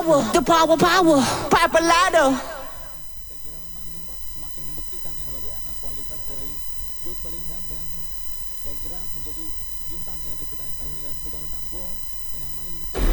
power, Papalado. Saya kira memang ini semakin membuktikan ya bagaimana kualitas dari Jude Bellingham yang saya kira menjadi bintang ya di pertandingan kali ini dan sudah menang gol menyamai.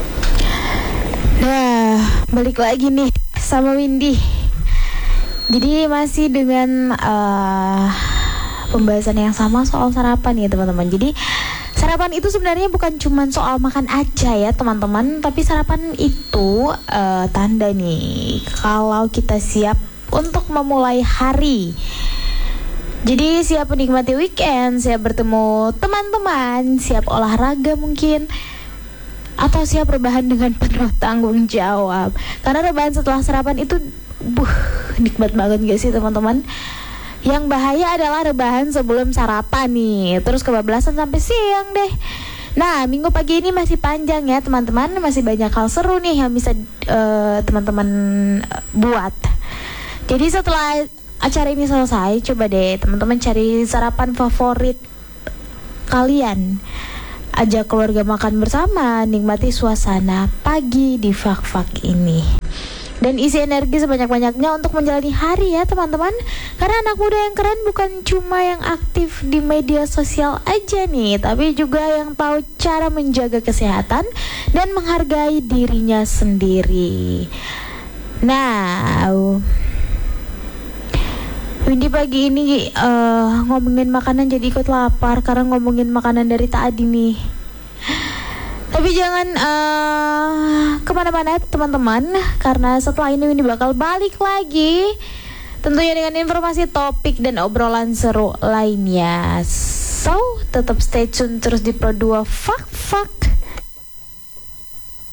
Nah, balik lagi nih sama Windy. Jadi masih dengan pembahasan yang sama soal sarapan ya teman-teman. Jadi sarapan itu sebenarnya bukan cuma soal makan aja ya teman-teman, tapi sarapan itu tanda nih kalau kita siap untuk memulai hari. Jadi siap menikmati weekend, siap bertemu teman-teman, siap olahraga mungkin, atau siap rebahan dengan penuh tanggung jawab. Karena rebahan setelah sarapan itu nikmat banget gak sih teman-teman? Yang bahaya adalah rebahan sebelum sarapan nih, terus kebablasan sampai siang deh. Nah, minggu pagi ini masih panjang ya teman-teman, masih banyak hal seru nih yang bisa teman-teman buat. Jadi setelah acara ini selesai, coba deh teman-teman cari sarapan favorit kalian, ajak keluarga makan bersama, nikmati suasana pagi di Fak-Fak ini. Dan isi energi sebanyak-banyaknya untuk menjalani hari ya teman-teman. Karena anak muda yang keren bukan cuma yang aktif di media sosial aja nih, tapi juga yang tahu cara menjaga kesehatan dan menghargai dirinya sendiri. Nah, Windy pagi ini ngomongin makanan jadi ikut lapar karena ngomongin makanan dari tadi nih. Tapi jangan kemana-mana teman-teman, karena setelah ini Windy bakal balik lagi, tentunya dengan informasi topik dan obrolan seru lainnya. So, tetap stay tune terus di Pro 2 Fak-Fak.